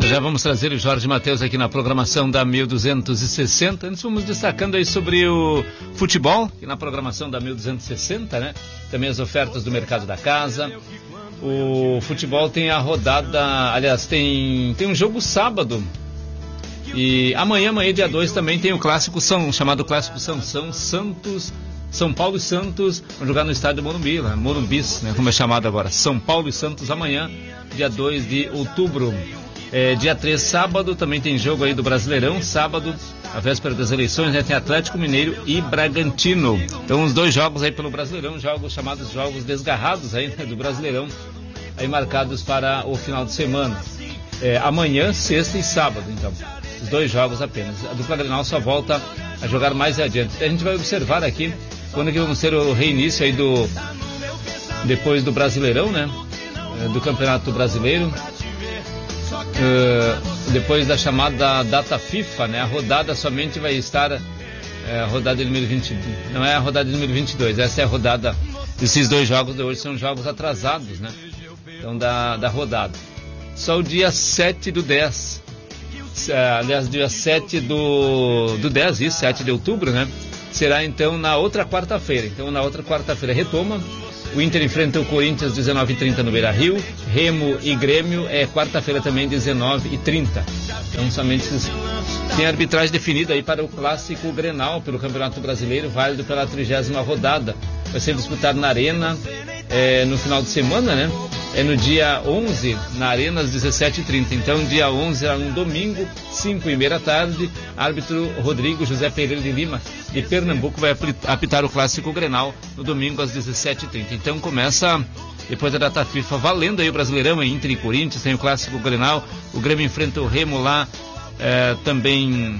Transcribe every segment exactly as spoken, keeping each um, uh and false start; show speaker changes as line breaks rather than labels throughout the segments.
Já vamos trazer o Jorge Mateus aqui na programação da mil duzentos e sessenta. Antes vamos destacando aí sobre o futebol, que na programação da mil duzentos e sessenta, né? Também as ofertas do mercado da casa. O futebol tem a rodada, aliás, tem, tem um jogo sábado. E amanhã, amanhã dia dois, também tem o clássico São, chamado Clássico São São Santos, São Paulo e Santos, vão jogar no estádio Morumbi, né? Morumbis, né? Como é chamado agora. São Paulo e Santos amanhã, dia dois de outubro. É, dia três, sábado, também tem jogo aí do Brasileirão, sábado, a véspera das eleições, né? Tem Atlético Mineiro e Bragantino. Então, os dois jogos aí pelo Brasileirão, jogos chamados jogos desgarrados aí, né? Do Brasileirão, aí marcados para o final de semana. É, amanhã, sexta e sábado, então. Os dois jogos apenas. A dupla Grenal só volta a jogar mais adiante. A gente vai observar aqui quando que vamos ter o reinício aí do... depois do Brasileirão, né? Do Campeonato Brasileiro. Uh, depois da chamada data FIFA, né? A rodada somente vai estar é, a rodada de número vinte, não é a rodada de número vinte e dois, essa é a rodada desses dois jogos de hoje, são jogos atrasados, né? Então da, da rodada. Só o dia sete do dez, aliás, dia sete do, do dez, isso, sete de outubro, né? Será então na outra quarta-feira. Então na outra quarta-feira retoma. O Inter enfrenta o Corinthians dezenove e trinta no Beira-Rio. Remo e Grêmio é quarta-feira também dezenove e trinta. Então somente tem arbitragem definida aí para o Clássico Grenal pelo Campeonato Brasileiro, válido pela trigésima rodada. Vai ser disputado na Arena é, no final de semana, né? É no dia onze, na Arena, às dezessete e trinta. Então, dia onze é um domingo, cinco e meia da tarde. Árbitro Rodrigo José Pereira de Lima, de Pernambuco, vai apitar o Clássico Grenal no domingo, às dezessete e trinta. Então, começa, depois da data FIFA, valendo aí o Brasileirão, em Inter e Corinthians, tem o Clássico Grenal. O Grêmio enfrenta o Remo lá, é, também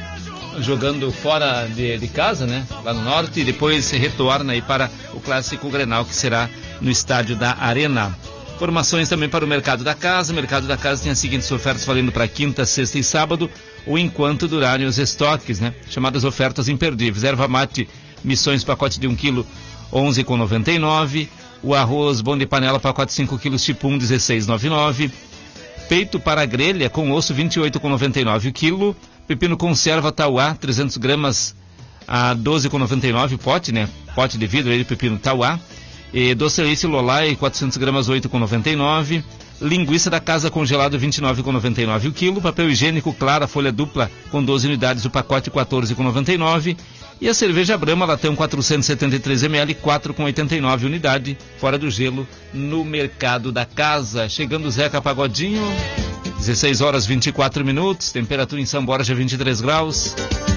jogando fora de, de casa, né? Lá no norte, e depois se retorna aí para o Clássico Grenal, que será no estádio da Arena. Informações também para o mercado da casa. O mercado da casa tem as seguintes ofertas valendo para quinta, sexta e sábado, ou enquanto durarem os estoques, né? Chamadas ofertas imperdíveis. Erva mate, missões, pacote de um quilo, onze reais e noventa e nove centavos. O arroz bom de panela, pacote cinco quilos, tipo um, dezesseis reais e noventa e nove centavos. Peito para grelha com osso, vinte e oito reais e noventa e nove centavos o quilo. Pepino conserva Tauá, trezentos gramas a doze reais e noventa e nove centavos, pote, né? Pote de vidro, ele, pepino Tauá. E doce leite Lolai, quatrocentos gramas, oito reais e noventa e nove centavos. Linguiça da casa congelado, vinte e nove reais e noventa e nove centavos o quilo. Papel higiênico Clara, folha dupla, com doze unidades, o pacote quatorze reais e noventa e nove centavos. E a cerveja Brahma, latão quatrocentos e setenta e três mililitros, quatro reais e oitenta e nove centavos unidade, fora do gelo, no mercado da casa. Chegando o Zeca Pagodinho, dezesseis horas e vinte e quatro minutos, temperatura em São Borja vinte e três graus.